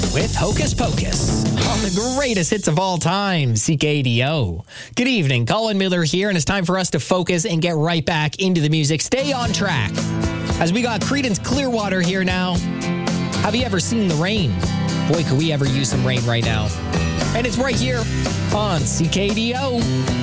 with Hocus Pocus on the greatest hits of all time, CKDO. Good evening, Colin Miller here, and it's time for us to focus and get right back into the music. Stay on track, as we got Creedence Clearwater here now. Have you ever seen the rain? Boy, could we ever use some rain right now. And it's right here on CKDO.